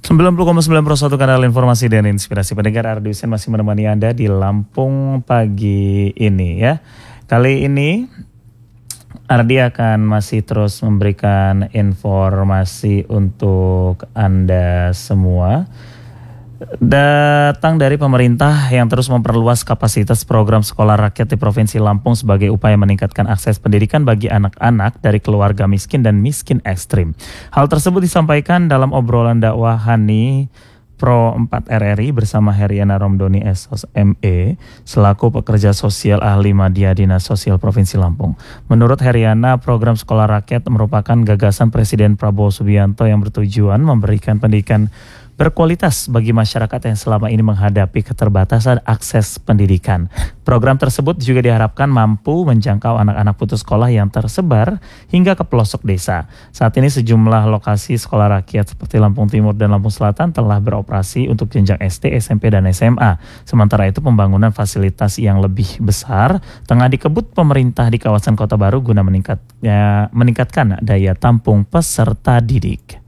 90,9 kanal informasi dan inspirasi pendengar. Ardi Hussein masih menemani Anda di Lampung pagi ini ya. Kali ini Ardi akan masih terus memberikan informasi untuk Anda semua. Datang dari pemerintah yang terus memperluas kapasitas program sekolah rakyat di Provinsi Lampung sebagai upaya meningkatkan akses pendidikan bagi anak-anak dari keluarga miskin dan miskin ekstrim. Hal tersebut disampaikan dalam obrolan dakwah Hani Pro 4 RRI bersama Heriana Romdoni SOS ME selaku pekerja sosial ahli Madya Dinas Sosial Provinsi Lampung. Menurut Heriana, program sekolah rakyat merupakan gagasan Presiden Prabowo Subianto yang bertujuan memberikan pendidikan berkualitas bagi masyarakat yang selama ini menghadapi keterbatasan akses pendidikan. Program tersebut juga diharapkan mampu menjangkau anak-anak putus sekolah yang tersebar hingga ke pelosok desa. Saat ini sejumlah lokasi sekolah rakyat seperti Lampung Timur dan Lampung Selatan telah beroperasi untuk jenjang SD, SMP, dan SMA. Sementara itu pembangunan fasilitas yang lebih besar tengah dikebut pemerintah di kawasan Kota Baru guna meningkatkan daya tampung peserta didik.